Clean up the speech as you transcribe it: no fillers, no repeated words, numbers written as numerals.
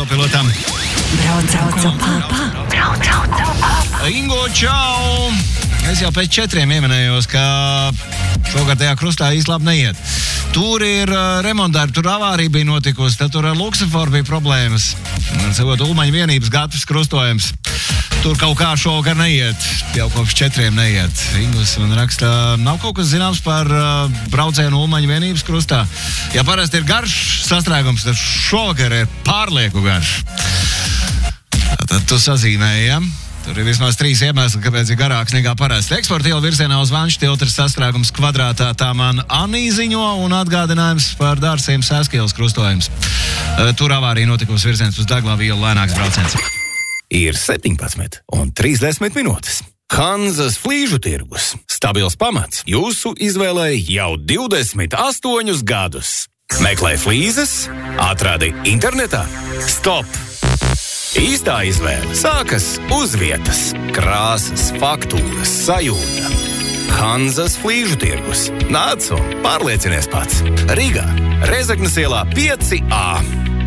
autopilotam. Brauc. Ingo, čau! Es jau pēc 4 ieminējos, ka šogad tajā krustā īsti labi neiet. Tur ir remontdarbi, tur avārija bija notikusi, tad tur ar luksuforu bija problēmas. Sakot, Ulmaņa vienības gatavs krustojums. Tur kaut kā šogad neiet, jau kopš 4 neiet. Ingos man raksta, nav kaut kas zināms par braucienu Ulmaņa vienības krustā. Ja parasti ir garš sastrēgums, tad šogad ir pārlieku garš. Tad tu sazīmēji, ja? Tur ir vismaz 3 iemesli, kāpēc ir garāks nekā parasti. Eksporta iela virzienā uz Vanšu tiltras sastrēgums kvadrātā, tā man Anī ziņo, un atgādinājums par Dārsiem Sēskielas krustojums. Tur avārija notikusi virziens uz Daglavu ielu, lēnāks brauciens. Ir 17:30 minūtes. Hanzas flīžu tirgus. Stabils pamats jūsu izvēlei jau 28 gadus. Meklē flīzes, atradi internetā. Stop! Īstā izvēle sākas uz vietas. Krāsas, faktūras, sajūta. Hanzas flīžu tirgus. Nāc un pārliecinies pats. Rīgā, Rezeknes ielā 5A.